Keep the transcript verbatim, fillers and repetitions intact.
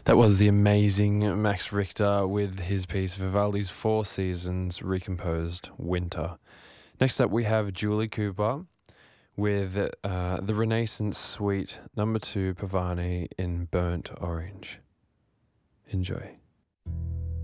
That was the amazing Max Richter with his piece Vivaldi's Four Seasons Recomposed Winter. Next up, we have Julie Cooper with uh, the Renaissance Suite number two Pavani in Burnt Orange. Enjoy.